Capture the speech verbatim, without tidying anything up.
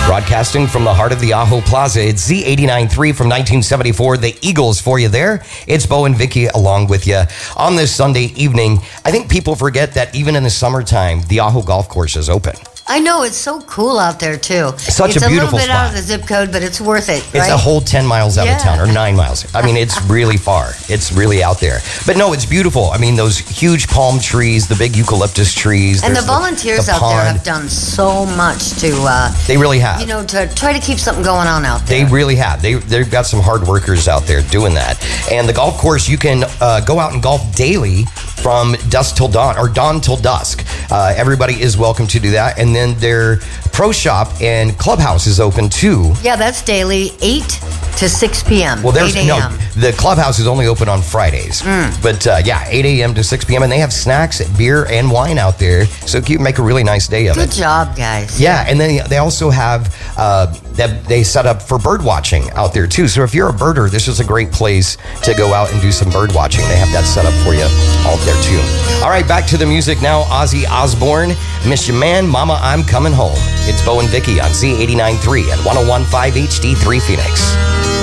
Broadcasting from the heart of the Ajo Plaza, it's Z eighty-nine point three from nineteen seventy-four, the Eagles for you there. It's Bo and Vicky along with you on this Sunday evening. I think people forget that even in the summertime, the Ajo Golf Course is open. I know, it's so cool out there, too. Such it's a beautiful a little bit spot. out of the zip code, but it's worth it, It's right? a whole ten miles out Yeah. of town, or nine miles. I mean, it's really far. It's really out there. But no, it's beautiful. I mean, those huge palm trees, the big eucalyptus trees. And the there's volunteers the out there pond. have done so much to, uh, They really have. you know, to try to keep something going on out They there. really have. They, they've got some hard workers out there doing that. And the golf course, you can uh, go out and golf daily from dusk till dawn, or dawn till dusk. Uh, everybody is welcome to do that. And then their pro shop and clubhouse is open too. Yeah, that's daily, eight to six p.m. Well, there's eight no, a.m. the clubhouse is only open on Fridays. Mm. But uh, yeah, eight a.m. to six p.m. And they have snacks, beer, and wine out there. So you can make a really nice day of Good it. job, guys. Yeah, and then they also have uh, that they set up for bird watching out there too. So if you're a birder, this is a great place to go out and do some bird watching. They have that set up for you out there too. All right, back to the music now. Ozzy Osbourne, Miss You Man, Mama, I'm Coming Home. It's Bo and Vicky on Z eighty-nine point three and one oh one point five H D three Phoenix.